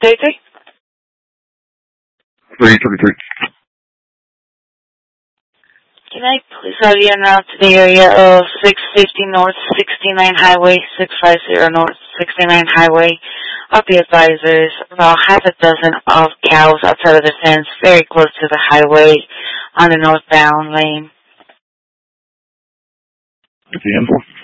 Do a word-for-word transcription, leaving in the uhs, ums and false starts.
thirty-three? three thirty-three. Can I please have you now to the area of six fifty North sixty-nine Highway, six fifty North sixty-nine Highway? I'll be advised there's about half a dozen of cows outside of the fence, very close to the highway on the northbound lane. fifty and four.